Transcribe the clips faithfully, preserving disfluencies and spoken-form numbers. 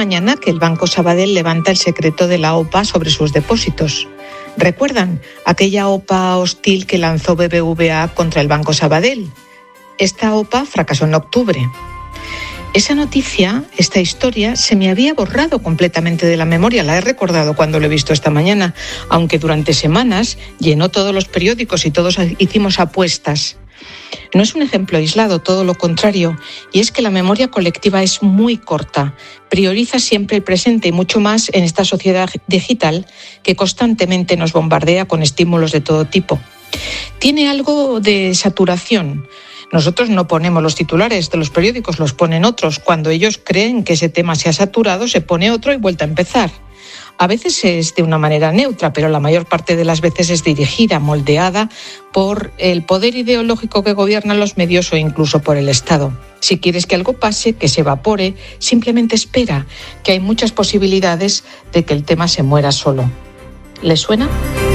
mañana que el Banco Sabadell levanta el secreto de la O P A sobre sus depósitos. ¿Recuerdan aquella O P A hostil que lanzó B B V A contra el Banco Sabadell? Esta O P A fracasó en octubre. Esa noticia, esta historia, se me había borrado completamente de la memoria. La he recordado cuando lo he visto esta mañana, aunque durante semanas llenó todos los periódicos y todos hicimos apuestas. No es un ejemplo aislado, todo lo contrario, y es que la memoria colectiva es muy corta, prioriza siempre el presente y mucho más en esta sociedad digital que constantemente nos bombardea con estímulos de todo tipo. Tiene algo de saturación. Nosotros no ponemos los titulares de los periódicos, los ponen otros. Cuando ellos creen que ese tema se ha saturado, se pone otro y vuelve a empezar. A veces es de una manera neutra, pero la mayor parte de las veces es dirigida, moldeada por el poder ideológico que gobierna los medios o incluso por el Estado. Si quieres que algo pase, que se evapore, simplemente espera, que hay muchas posibilidades de que el tema se muera solo. ¿Le suena?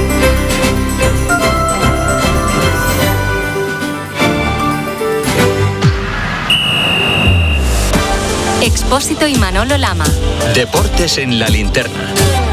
Expósito y Manolo Lama. Deportes en la linterna.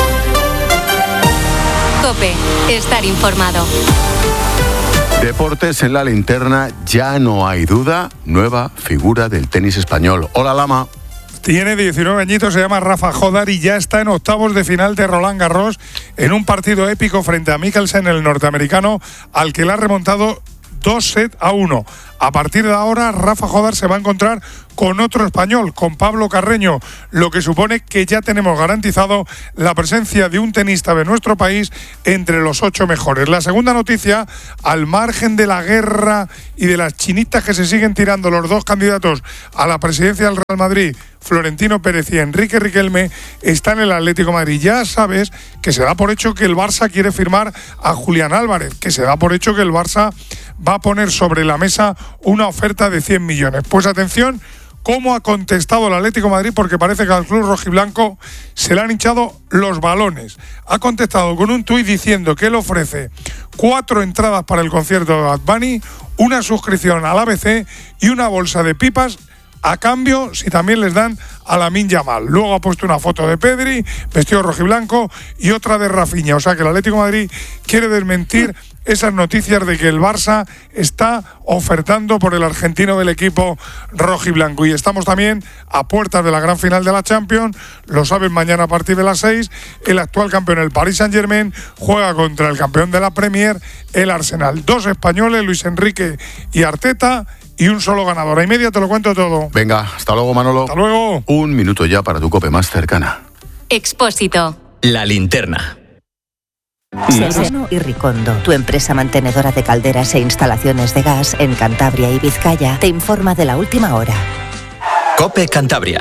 COPE, estar informado. Deportes en la linterna, ya no hay duda, nueva figura del tenis español. Hola, Lama. Tiene diecinueve añitos, se llama Rafa Jodar y ya está en octavos de final de Roland Garros en un partido épico frente a Michelsen, el norteamericano, al que le ha remontado dos sets a uno. A partir de ahora, Rafa Jodar se va a encontrar con otro español, con Pablo Carreño, lo que supone que ya tenemos garantizado la presencia de un tenista de nuestro país entre los ocho mejores. La segunda noticia, al margen de la guerra y de las chinitas que se siguen tirando los dos candidatos a la presidencia del Real Madrid, Florentino Pérez y Enrique Riquelme, está en el Atlético de Madrid. Ya sabes que se da por hecho que el Barça quiere firmar a Julián Álvarez, que se da por hecho que el Barça va a poner sobre la mesa una oferta de cien millones. Pues atención, cómo ha contestado el Atlético de Madrid, porque parece que al club rojiblanco se le han hinchado los balones. Ha contestado con un tuit diciendo que él ofrece cuatro entradas para el concierto de Bad Bunny, una suscripción al A B C y una bolsa de pipas a cambio si también les dan a Lamine Yamal. Luego ha puesto una foto de Pedri, vestido rojiblanco, y otra de Rafinha. O sea que el Atlético de Madrid quiere desmentir esas noticias de que el Barça está ofertando por el argentino del equipo rojiblanco. Y estamos también a puertas de la gran final de la Champions, lo saben mañana a partir de las seis, el actual campeón, el Paris Saint-Germain, juega contra el campeón de la Premier, el Arsenal. Dos españoles, Luis Enrique y Arteta, y un solo ganador. A y media te lo cuento todo. Venga, hasta luego, Manolo. Hasta luego. Un minuto ya para tu COPE más cercana. Expósito. La linterna. Serrano y Ricondo, tu empresa mantenedora de calderas e instalaciones de gas en Cantabria y Vizcaya, te informa de la última hora. COPE Cantabria.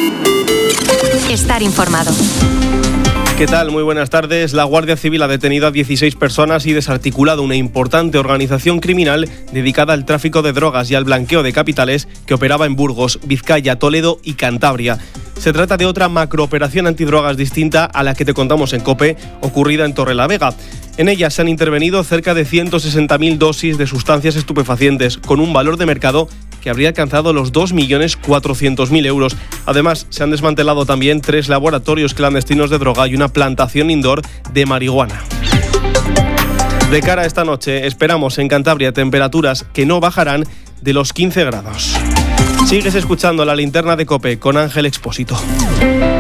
Estar informado. ¿Qué tal? Muy buenas tardes. La Guardia Civil ha detenido a dieciséis personas y desarticulado una importante organización criminal dedicada al tráfico de drogas y al blanqueo de capitales que operaba en Burgos, Vizcaya, Toledo y Cantabria. Se trata de otra macrooperación antidrogas distinta a la que te contamos en COPE, ocurrida en Torrelavega. En ella se han intervenido cerca de ciento sesenta mil dosis de sustancias estupefacientes, con un valor de mercado que habría alcanzado los dos millones cuatrocientos mil euros. Además, se han desmantelado también tres laboratorios clandestinos de droga y una plantación indoor de marihuana. De cara a esta noche, esperamos en Cantabria temperaturas que no bajarán de los quince grados. Sigues escuchando La Linterna de COPE con Ángel Expósito.